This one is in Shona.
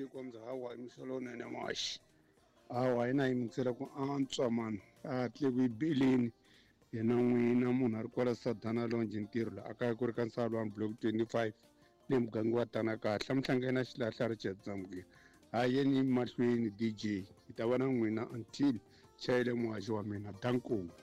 DJ Kwamza hawa imsolona namashi hawa ina yimisela ku antswa mani a tle ku bilini yena n'wina munhu a ri kwala Saldanha Lodge ntirho la a kaya ku ri ka Nsalwa block 25 le muganga wa Tana kahle muhlangana xilahla ri Dzamukile hayi yeni mahlweni DJ hi ta va na n'wina until chayele muhaxi wa mina Danko.